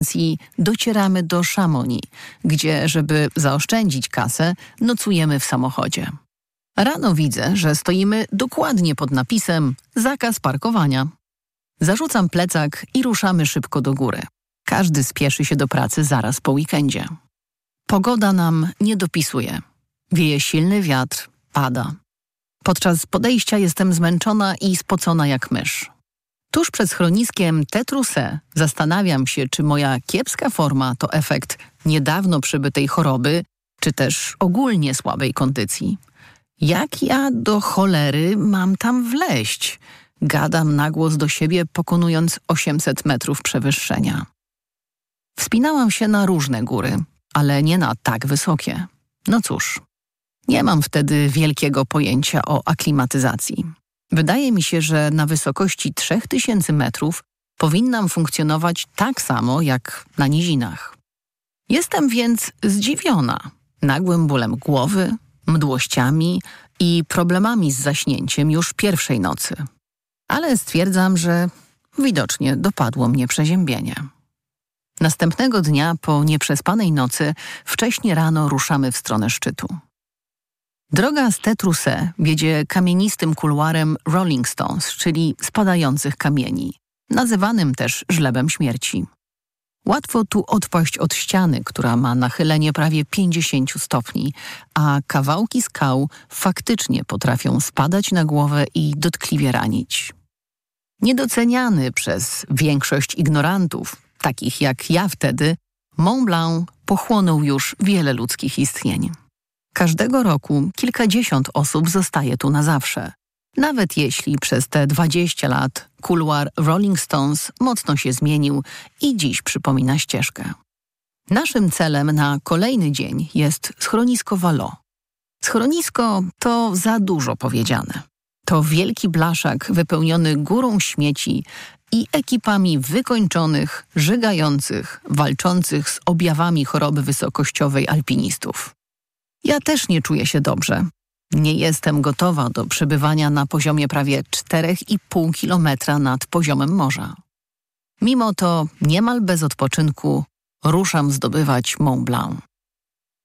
I docieramy do Chamonix, gdzie, żeby zaoszczędzić kasę, nocujemy w samochodzie. Rano widzę, że stoimy dokładnie pod napisem „Zakaz parkowania”. Zarzucam plecak i ruszamy szybko do góry. Każdy spieszy się do pracy zaraz po weekendzie. Pogoda nam nie dopisuje. Wieje silny wiatr, pada. Podczas podejścia jestem zmęczona i spocona jak mysz. Tuż przed schroniskiem Tétrousse zastanawiam się, czy moja kiepska forma to efekt niedawno przybytej choroby, czy też ogólnie słabej kondycji. Jak ja do cholery mam tam wleźć? Gadam na głos do siebie, pokonując 800 metrów przewyższenia. Wspinałam się na różne góry, ale nie na tak wysokie. No cóż, nie mam wtedy wielkiego pojęcia o aklimatyzacji. Wydaje mi się, że na wysokości 3000 metrów powinnam funkcjonować tak samo jak na nizinach. Jestem więc zdziwiona nagłym bólem głowy, mdłościami i problemami z zaśnięciem już pierwszej nocy. Ale stwierdzam, że widocznie dopadło mnie przeziębienie. Następnego dnia po nieprzespanej nocy wcześnie rano ruszamy w stronę szczytu. Droga z Tétrousse wiedzie kamienistym kuluarem Rolling Stones, czyli spadających kamieni, nazywanym też żlebem śmierci. Łatwo tu odpaść od ściany, która ma nachylenie prawie 50 stopni, a kawałki skał faktycznie potrafią spadać na głowę i dotkliwie ranić. Niedoceniany przez większość ignorantów, takich jak ja wtedy, Mont Blanc pochłonął już wiele ludzkich istnień. Każdego roku kilkadziesiąt osób zostaje tu na zawsze. Nawet jeśli przez te 20 lat kuluar Rolling Stones mocno się zmienił i dziś przypomina ścieżkę. Naszym celem na kolejny dzień jest schronisko Vallot. Schronisko to za dużo powiedziane. To wielki blaszak wypełniony górą śmieci i ekipami wykończonych, żygających, walczących z objawami choroby wysokościowej alpinistów. Ja też nie czuję się dobrze. Nie jestem gotowa do przebywania na poziomie prawie 4,5 kilometra nad poziomem morza. Mimo to niemal bez odpoczynku ruszam zdobywać Mont Blanc.